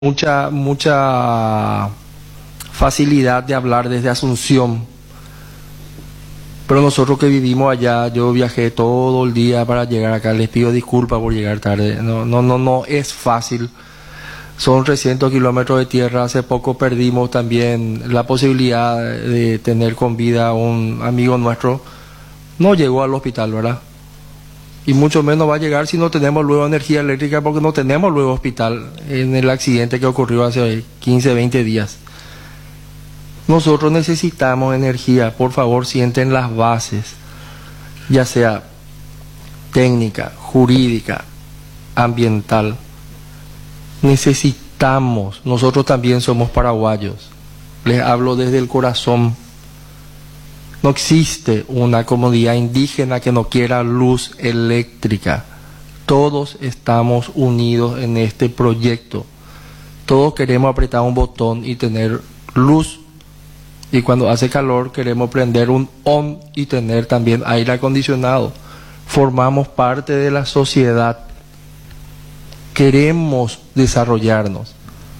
mucha facilidad de hablar desde Asunción, pero nosotros que vivimos allá, yo viajé todo el día para llegar acá, les pido disculpas por llegar tarde, no es fácil, son 300 kilómetros de tierra. Hace poco perdimos también la posibilidad de tener con vida a un amigo nuestro, no llegó al hospital, ¿verdad? Y mucho menos va a llegar si no tenemos luego energía eléctrica, porque no tenemos luego hospital en el accidente que ocurrió hace 15, 20 días. Nosotros necesitamos energía, por favor sienten las bases, ya sea técnica, jurídica, ambiental. Necesitamos, nosotros también somos paraguayos, les hablo desde el corazón. No existe una comunidad indígena que no quiera luz eléctrica. Todos estamos unidos en este proyecto. Todos queremos apretar un botón y tener luz. Y cuando hace calor queremos prender un on y tener también aire acondicionado. Formamos parte de la sociedad. Queremos desarrollarnos.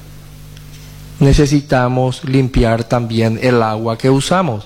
Necesitamos limpiar también el agua que usamos.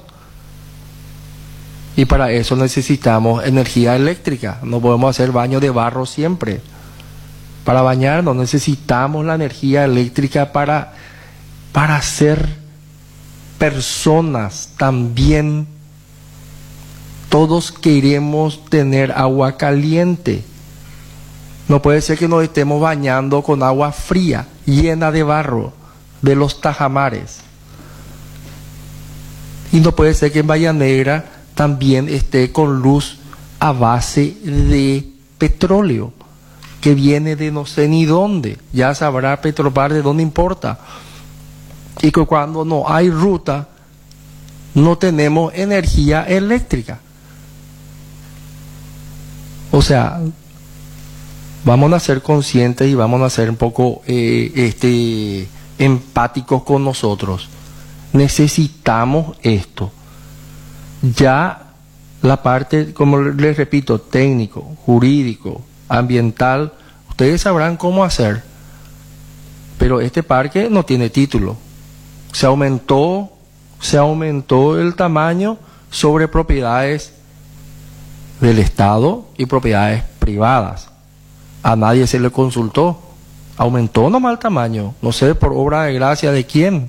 Y para eso necesitamos energía eléctrica. No podemos hacer baño de barro siempre. Para bañarnos necesitamos la energía eléctrica para ser personas también. Todos queremos tener agua caliente. No puede ser que nos estemos bañando con agua fría, llena de barro, de los tajamares. Y no puede ser que en Bahía Negra también esté con luz a base de petróleo, que viene de no sé ni dónde, ya sabrá Petropar de dónde importa, y que cuando no hay ruta, no tenemos energía eléctrica. O sea, vamos a ser conscientes y vamos a ser un poco empáticos con nosotros. Necesitamos esto. Ya la parte, como les repito, técnico, jurídico, ambiental, ustedes sabrán cómo hacer. Pero este parque no tiene título. Se aumentó el tamaño sobre propiedades del Estado y propiedades privadas. A nadie se le consultó. Aumentó nomás el tamaño. No sé por obra de gracia de quién.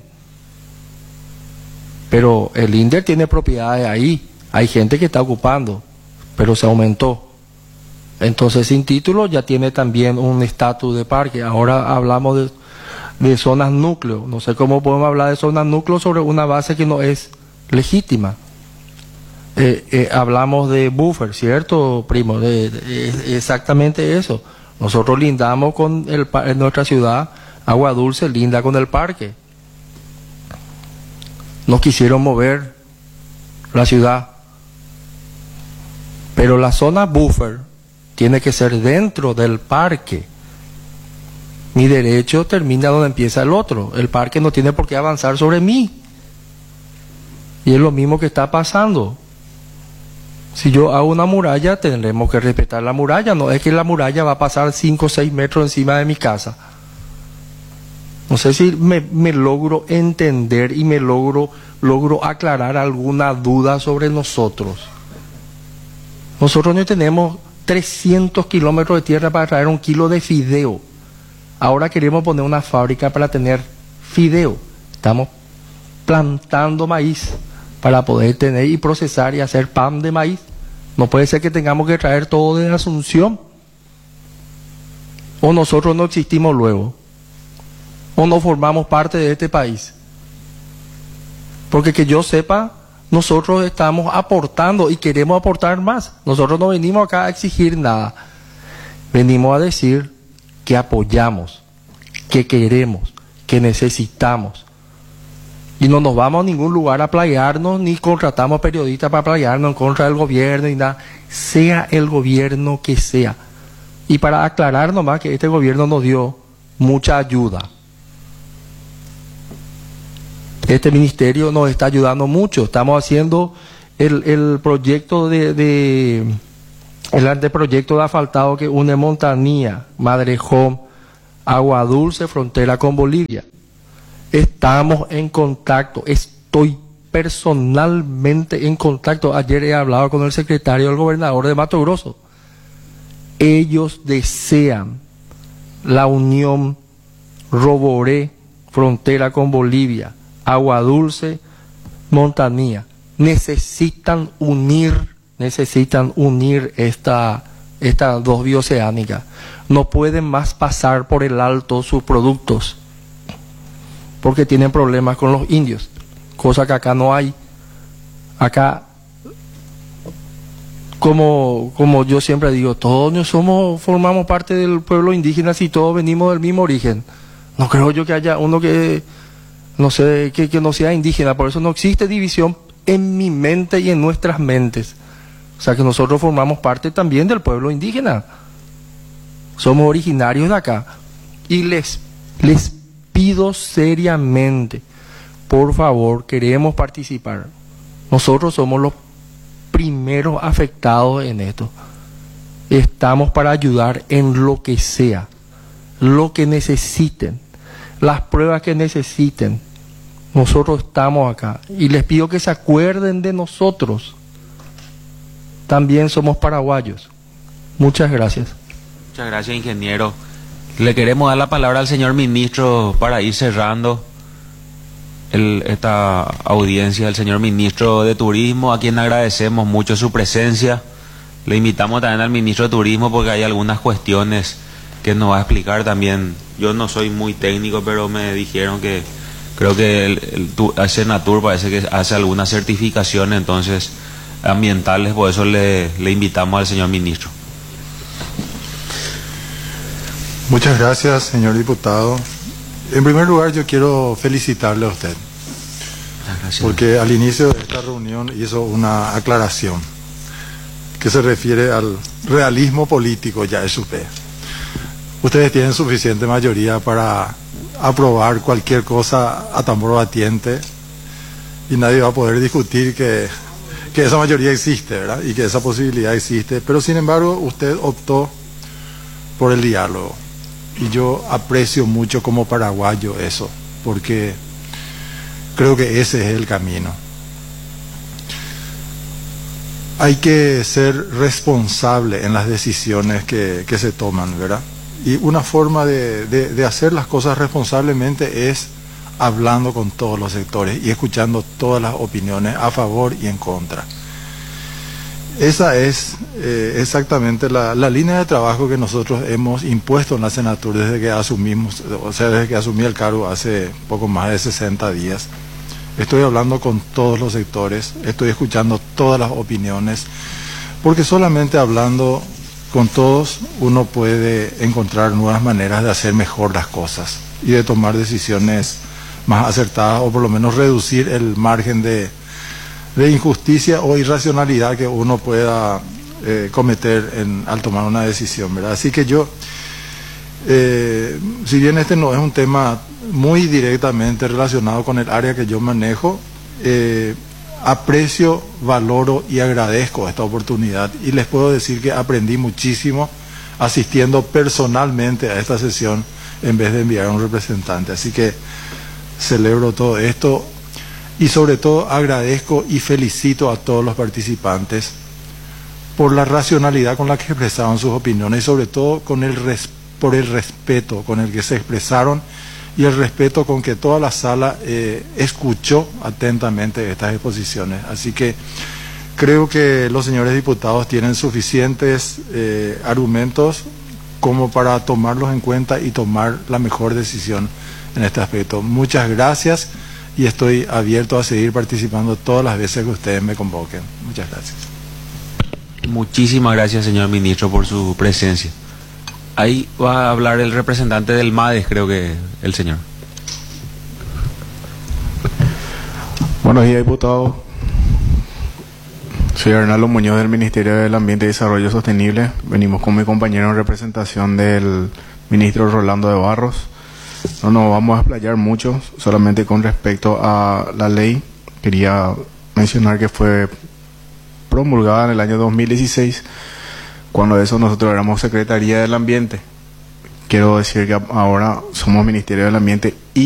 Pero el INDER tiene propiedades ahí, hay gente que está ocupando, pero se aumentó. Entonces sin título ya tiene también un estatus de parque. Ahora hablamos de zonas núcleo. No sé cómo podemos hablar de zonas núcleo sobre una base que no es legítima. Hablamos de buffer, ¿cierto, primo? Exactamente eso. Nosotros lindamos con en nuestra ciudad, Agua Dulce linda con el parque. No quisieron mover la ciudad, pero la zona buffer tiene que ser dentro del parque. Mi derecho termina donde empieza el otro. El parque no tiene por qué avanzar sobre mí. Y es lo mismo que está pasando. Si yo hago una muralla, tendremos que respetar la muralla. No es que la muralla va a pasar 5 o 6 metros encima de mi casa. No sé si me logro entender y me logro aclarar alguna duda sobre nosotros. Nosotros no tenemos 300 kilómetros de tierra para traer 1 kilo de fideo. Ahora queremos poner una fábrica para tener fideo. Estamos plantando maíz para poder tener y procesar y hacer pan de maíz. No puede ser que tengamos que traer todo de Asunción. O nosotros no existimos luego. O no formamos parte de este país. Porque que yo sepa, nosotros estamos aportando y queremos aportar más. Nosotros no venimos acá a exigir nada. Venimos a decir que apoyamos, que queremos, que necesitamos. Y no nos vamos a ningún lugar a playarnos, ni contratamos periodistas para playarnos en contra del gobierno, ni nada. Sea el gobierno que sea. Y para aclarar nomás que este gobierno nos dio mucha ayuda. Este ministerio nos está ayudando mucho. Estamos haciendo el proyecto el anteproyecto de asfaltado que une Montanía, Madrejón, Agua Dulce, frontera con Bolivia. Estamos en contacto, estoy personalmente en contacto. Ayer he hablado con el secretario del gobernador de Mato Grosso. Ellos desean la unión Roboré, frontera con Bolivia, Agua Dulce, Montanía. Necesitan unir estas dos bioceánicas. No pueden más pasar por el alto sus productos porque tienen problemas con los indios, cosa que acá no hay. Acá, como yo siempre digo, todos formamos parte del pueblo indígena, si todos venimos del mismo origen. No creo yo que haya uno que no sé, que no sea indígena. Por eso no existe división en mi mente y en nuestras mentes. O sea que nosotros formamos parte también del pueblo indígena. Somos originarios de acá. Y les pido seriamente, por favor, queremos participar. Nosotros somos los primeros afectados en esto. Estamos para ayudar en lo que sea, lo que necesiten, las pruebas que necesiten. Nosotros estamos acá. Y les pido que se acuerden de nosotros. También somos paraguayos. Muchas gracias. Muchas gracias, ingeniero. Le queremos dar la palabra al señor ministro para ir cerrando esta audiencia del señor ministro de Turismo, a quien agradecemos mucho su presencia. Le invitamos también al ministro de Turismo porque hay algunas cuestiones que nos va a explicar también. Yo no soy muy técnico, pero me dijeron que creo que el Senatur parece que hace algunas certificaciones entonces ambientales, por eso le invitamos al señor ministro. Muchas gracias, señor diputado. En primer lugar, yo quiero felicitarle a usted, porque al inicio de esta reunión hizo una aclaración que se refiere al realismo político, ya es usted. Ustedes tienen suficiente mayoría para aprobar cualquier cosa a tambor batiente y nadie va a poder discutir que esa mayoría existe, ¿verdad? Y que esa posibilidad existe, pero sin embargo usted optó por el diálogo. Y yo aprecio mucho como paraguayo eso, porque creo que ese es el camino. Hay que ser responsable en las decisiones que se toman, ¿verdad? Y una forma de hacer las cosas responsablemente es hablando con todos los sectores y escuchando todas las opiniones a favor y en contra. Esa es exactamente la línea de trabajo que nosotros hemos impuesto en la Senatur desde que asumimos, o sea, desde que asumí el cargo hace poco más de 60 días. Estoy hablando con todos los sectores, estoy escuchando todas las opiniones, porque solamente hablando con todos uno puede encontrar nuevas maneras de hacer mejor las cosas y de tomar decisiones más acertadas, o por lo menos reducir el margen de injusticia o irracionalidad que uno pueda cometer al tomar una decisión, ¿verdad? Así que yo, si bien este no es un tema muy directamente relacionado con el área que yo manejo, aprecio, valoro y agradezco esta oportunidad, y les puedo decir que aprendí muchísimo asistiendo personalmente a esta sesión en vez de enviar a un representante. Así que celebro todo esto. Y sobre todo agradezco y felicito a todos los participantes por la racionalidad con la que expresaron sus opiniones y sobre todo por el respeto con el que se expresaron y el respeto con que toda la sala escuchó atentamente estas exposiciones. Así que creo que los señores diputados tienen suficientes argumentos como para tomarlos en cuenta y tomar la mejor decisión en este aspecto. Muchas gracias. Y estoy abierto a seguir participando todas las veces que ustedes me convoquen. Muchas gracias. Muchísimas gracias, señor ministro, por su presencia. Ahí va a hablar el representante del MADES, creo que el señor. Buenos días, diputado. Soy Arnaldo Muñoz del Ministerio del Ambiente y Desarrollo Sostenible. Venimos con mi compañero en representación del ministro Rolando de Barros. No nos vamos a explayar mucho, solamente con respecto a la ley. Quería mencionar que fue promulgada en el año 2016, cuando eso nosotros éramos Secretaría del Ambiente. quiero decir que ahora somos Ministerio del Ambiente y